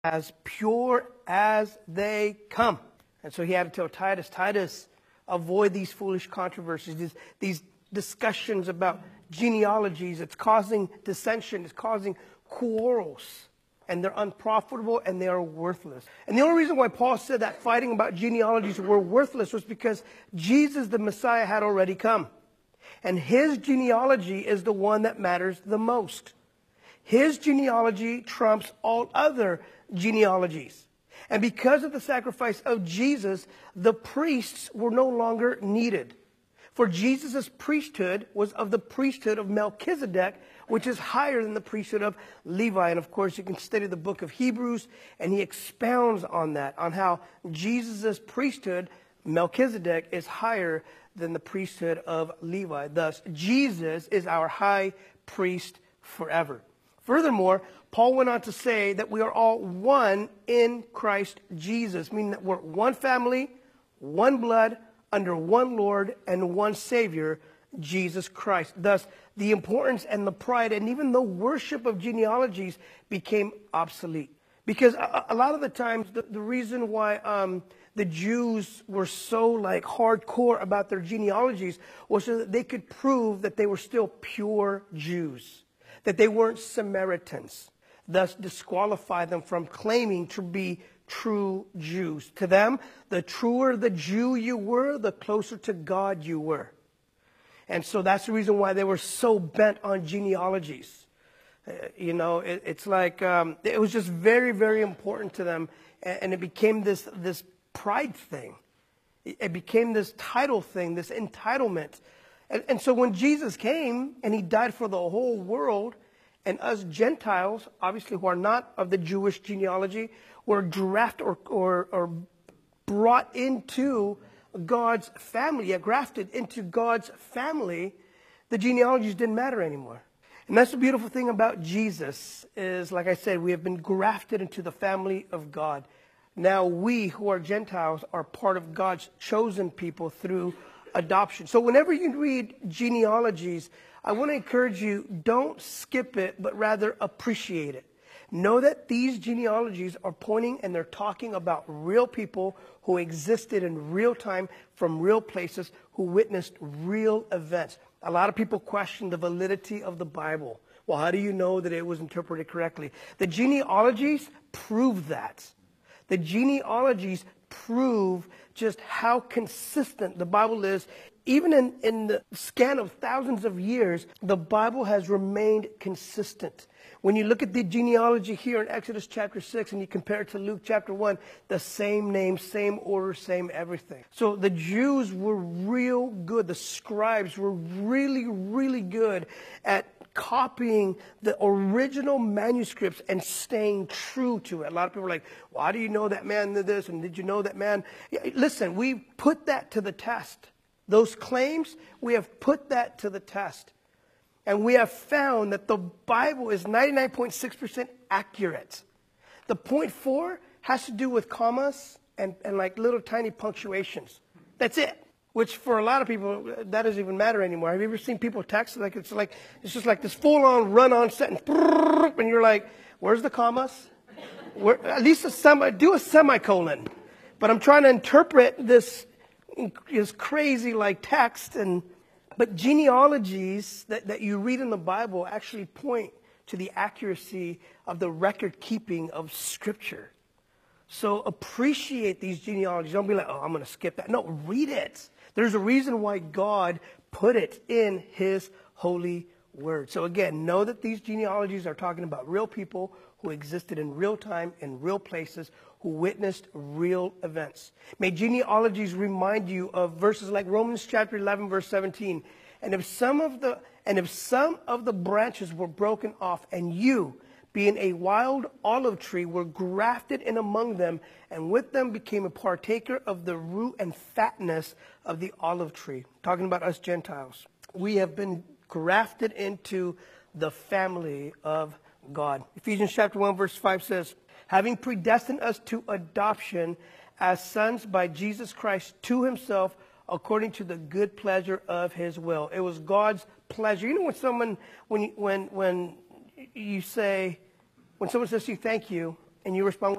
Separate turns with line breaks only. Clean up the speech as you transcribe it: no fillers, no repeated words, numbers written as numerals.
as pure as they come. And so he had to tell Titus, avoid these foolish controversies, these discussions about genealogies. It's causing dissension, it's causing quarrels. And they're unprofitable and they are worthless. And the only reason why Paul said that fighting about genealogies were worthless was because Jesus, the Messiah, had already come. And his genealogy is the one that matters the most. His genealogy trumps all other genealogies. And because of the sacrifice of Jesus, the priests were no longer needed. For Jesus' priesthood was of the priesthood of Melchizedek, which is higher than the priesthood of Levi. And of course, you can study the book of Hebrews, and he expounds on that, on how Jesus' priesthood, Melchizedek, is higher than the priesthood of Levi. Thus, Jesus is our high priest forever. Furthermore, Paul went on to say that we are all one in Christ Jesus, meaning that we're one family, one blood, under one Lord and one Savior, Jesus Christ. Thus, the importance and the pride and even the worship of genealogies became obsolete. Because a lot of the times, the reason why the Jews were so hardcore about their genealogies was so that they could prove that they were still pure Jews, that they weren't Samaritans, thus disqualify them from claiming to be true Jews. To them, the truer the Jew you were, the closer to God you were. And so that's the reason why they were so bent on genealogies. It's like it was just very, very important to them. And it became this pride thing. It became this title thing, this entitlement. And so when Jesus came and he died for the whole world, and us Gentiles, obviously who are not of the Jewish genealogy, were drafted or brought into God's family, grafted into God's family, the genealogies didn't matter anymore. And that's the beautiful thing about Jesus is, like I said, we have been grafted into the family of God. Now we who are Gentiles are part of God's chosen people through adoption. So whenever you read genealogies, I want to encourage you, don't skip it, but rather appreciate it. Know that these genealogies are pointing and they're talking about real people who existed in real time from real places, who witnessed real events. A lot of people question the validity of the Bible. Well, how do you know that it was interpreted correctly? The genealogies prove that. The genealogies prove just how consistent the Bible is. Even in the span of thousands of years, the Bible has remained consistent. When you look at the genealogy here in Exodus chapter 6 and you compare it to Luke chapter 1, the same name, same order, same everything. So the Jews were real good. The scribes were really, really good at copying the original manuscripts and staying true to it. A lot of people are like, well, how do you know that man did this? And did you know that man? Yeah, listen, we put that to the test. Those claims, we have put that to the test. And we have found that the Bible is 99.6% accurate. The 0.4 has to do with commas and like little tiny punctuations. That's it. Which for a lot of people, that doesn't even matter anymore. Have you ever seen people text it's just like this full-on run-on sentence, and you're like, where's the commas? At least do a semicolon. But I'm trying to interpret this crazy text but genealogies that you read in the Bible actually point to the accuracy of the record keeping of Scripture. So appreciate these genealogies. Don't be like, oh, I'm going to skip that. No, read it. There's a reason why God put it in his holy word. So again, know that these genealogies are talking about real people who existed in real time, in real places, who witnessed real events. May genealogies remind you of verses like Romans chapter 11, verse 17. And if some of the branches were broken off, and you, being a wild olive tree, were grafted in among them, and with them became a partaker of the root and fatness of the olive tree. Talking about us Gentiles. We have been grafted into the family of God. Ephesians chapter 1, verse 5 says, having predestined us to adoption as sons by Jesus Christ to himself, according to the good pleasure of his will. It was God's pleasure. You know when someone says to you, thank you, and you respond